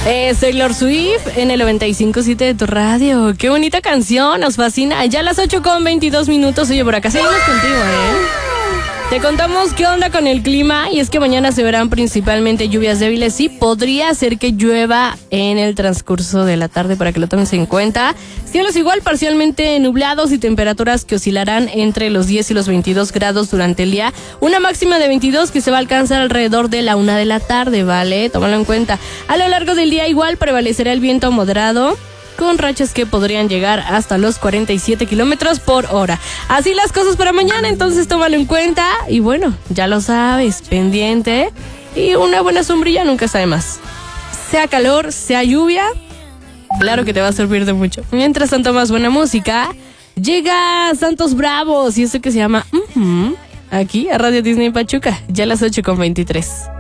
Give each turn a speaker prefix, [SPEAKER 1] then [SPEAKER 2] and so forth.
[SPEAKER 1] Soy Lord Swift en el 95.7 de tu radio. Qué bonita canción, nos fascina. Ya a las 8:22. Oye, por acá seguimos contigo, Te contamos qué onda con el clima. Y es que mañana se verán principalmente lluvias débiles. Sí, podría ser que llueva en el transcurso de la tarde, para que lo tomes en cuenta. Cielos igual parcialmente nublados y temperaturas que oscilarán entre los 10 y los 22 grados durante el día. Una máxima de 22 que se va a alcanzar alrededor de la 1 de la tarde, ¿vale? Tómalo en cuenta. A lo largo del día igual prevalecerá el viento moderado, con rachas que podrían llegar hasta los 47 kilómetros por hora. Así las cosas para mañana, entonces tómalo en cuenta. Y bueno, ya lo sabes, pendiente. Y una buena sombrilla nunca está de más. Sea calor, sea lluvia, claro que te va a servir de mucho. Mientras tanto, más buena música. Llega Santos Bravos y eso que se llama aquí a Radio Disney Pachuca, ya a las 8:23.